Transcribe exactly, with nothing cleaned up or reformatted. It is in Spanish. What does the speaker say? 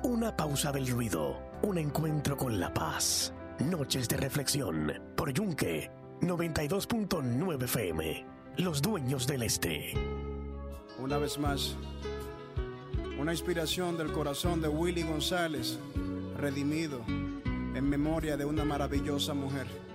Una pausa del ruido, un encuentro con la paz. Noches de reflexión por Yunque noventa y dos punto nueve F M. Los dueños del este. Una vez más, una inspiración del corazón de Willy González, redimido en memoria de una maravillosa mujer.